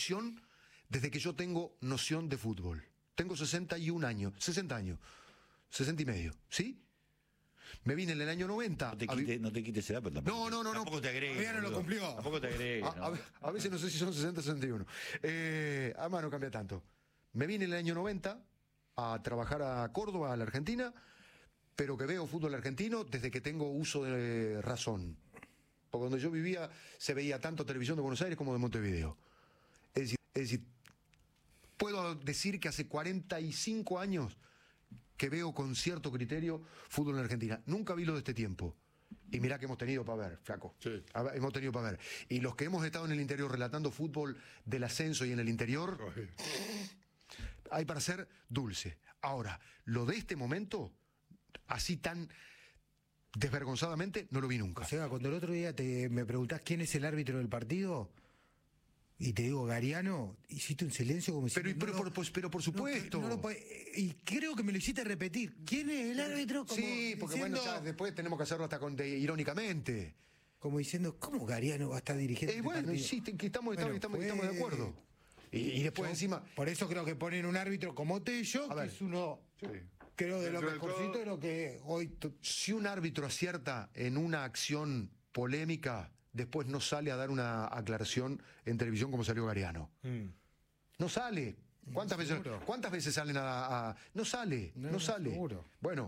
televisión desde que yo tengo noción de fútbol. Tengo 61 años, 60 años, 60 y medio, ¿sí? Me vine en el año 90. No te quites edad, pero tampoco. No. Tampoco te agregues. Todavía no lo cumplió. Tampoco te agregues. A veces no sé si son 60 o 61. Además no cambia tanto. Me vine en el año 90 a trabajar a Córdoba, a la Argentina, pero que veo fútbol argentino desde que tengo uso de razón. Porque donde yo vivía se veía tanto televisión de Buenos Aires como de Montevideo. Es decir, puedo decir que hace 45 años que veo con cierto criterio fútbol en Argentina. Nunca vi lo de este tiempo. Y mirá que hemos tenido para ver, flaco. Sí. Hemos tenido para ver. Y los que hemos estado en el interior relatando fútbol del ascenso y en el interior, hay para ser dulce. Ahora, lo de este momento, así tan desvergonzadamente, no lo vi nunca. O sea, cuando el otro día me preguntás quién es el árbitro del partido, y te digo Gariano, hiciste un silencio como si... Pero por supuesto. Y creo que me lo hiciste repetir. ¿Quién es el árbitro? Como sí, porque diciendo, bueno, ya después tenemos que hacerlo hasta irónicamente. Como diciendo, ¿cómo Gariano va a estar dirigiendo este bueno, partido? sí, que estamos de acuerdo. Y después encima... Por eso creo que ponen un árbitro como Tello, que es uno... Sí. Creo de lo Dentro de mejorcito todo, de lo que hoy... Si un árbitro acierta en una acción polémica, después no sale a dar una aclaración en televisión como salió Gariano. No sale. ¿Cuántas veces salen a...? No sale, no sale. Seguro. Bueno,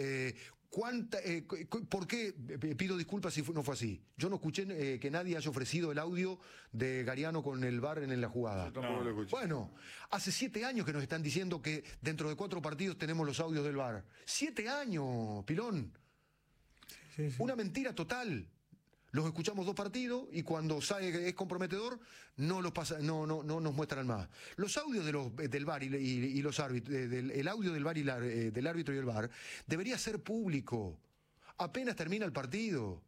¿por qué pido disculpas si no fue así? Yo no escuché que nadie haya ofrecido el audio de Gariano con el VAR en la jugada. Yo tampoco lo escuché. Bueno, hace 7 años que nos están diciendo que dentro de 4 partidos tenemos los audios del VAR. 7 años, Pilón. Sí. Una mentira total. Los escuchamos 2 partidos y cuando sale es comprometedor no nos muestran más. Los audios del VAR y los árbitros, el audio del VAR y del árbitro y el VAR debería ser público. Apenas termina el partido.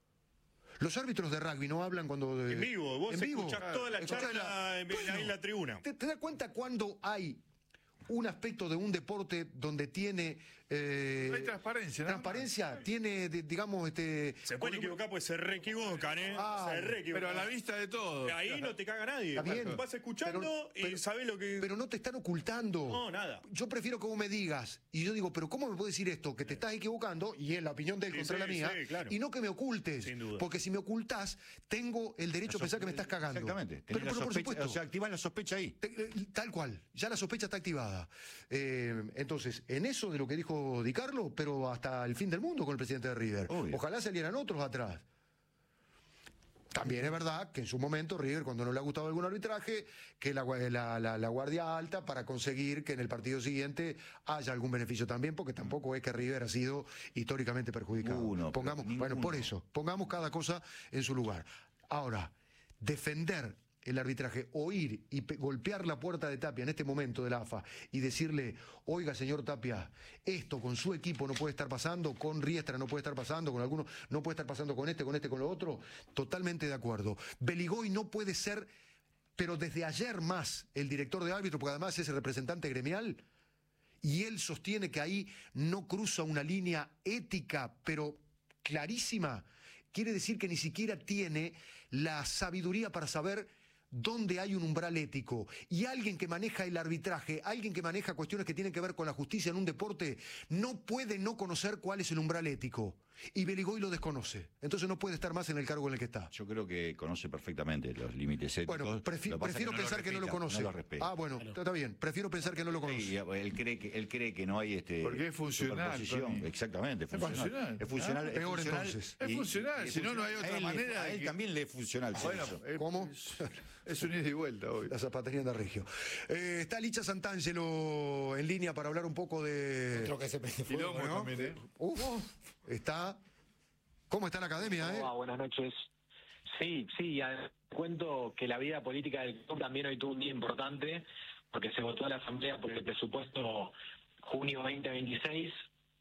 Los árbitros de rugby no hablan cuando... En vivo, vos escuchás toda la charla ahí en la tribuna. ¿Te das cuenta cuando hay un aspecto de un deporte donde tiene no hay transparencia, ¿no? transparencia, tiene digamos se pueden equivocar, pues se reequivocan, se reequivocan. Pero a la vista de todo. Ahí no te caga nadie. Está bien. Vas escuchando y sabés lo que... Pero no te están ocultando. No, nada. Yo prefiero que vos me digas, y yo digo, pero ¿cómo me puedes decir esto? Que te estás equivocando, y es la opinión de él contra la mía, claro. y no que me ocultes. Sin duda. Porque si me ocultás, tengo el derecho a pensar que me estás cagando. Exactamente. Pero por Sospecha, supuesto. o sea, activás la sospecha ahí. Tal cual, ya la sospecha está activada. Entonces, en eso de lo que dijo Di Carlo, pero hasta el fin del mundo con el presidente de River. Obvio. Ojalá salieran otros atrás. También es verdad que en su momento River, cuando no le ha gustado algún arbitraje, que la guardia alta para conseguir que en el partido siguiente haya algún beneficio también, porque tampoco es que River ha sido históricamente perjudicado. Por eso, pongamos cada cosa en su lugar. Ahora, defender el arbitraje, o ir y golpear la puerta de Tapia en este momento de la AFA y decirle, oiga señor Tapia, esto con su equipo no puede estar pasando, con Riestra no puede estar pasando, con algunos no puede estar pasando con lo otro, totalmente de acuerdo. Beligoy no puede ser, pero desde ayer más, el director de árbitro, porque además es el representante gremial, y él sostiene que ahí no cruza una línea ética, pero clarísima. Quiere decir que ni siquiera tiene la sabiduría para saber dónde hay un umbral ético. Y alguien que maneja el arbitraje, alguien que maneja cuestiones que tienen que ver con la justicia en un deporte, no puede no conocer cuál es el umbral ético. Y Beligoy lo desconoce. Entonces no puede estar más en el cargo en el que está. Yo creo que conoce perfectamente los límites éticos. Bueno, prefiero pensar que no lo conoce. No lo respeta. Bueno, está bien. Prefiero pensar que no lo conoce. Sí, él cree que no hay porque es funcional. Exactamente, funcional. Es funcional. Peor entonces. Es funcional, si no, no hay otra manera. A él también le es funcional. Bueno, ¿cómo? Es un ida y vuelta hoy. La zapatería de Regio. Está Licha Santangelo en línea para hablar un poco de... Otro que se prende fuego, Quilombo ¿no? también, Está... ¿Cómo está la academia, Buenas noches. Sí, cuento que la vida política del club también hoy tuvo un día importante, porque se votó a la asamblea por el presupuesto julio 2026,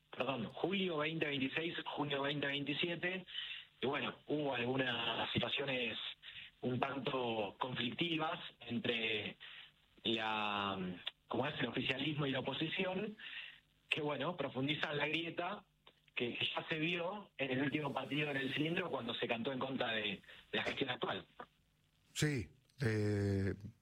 junio 2027, y bueno, hubo algunas situaciones un tanto conflictivas entre el oficialismo y la oposición, que bueno, profundizan la grieta que ya se vio en el último partido en el cilindro cuando se cantó en contra de la gestión actual. Sí,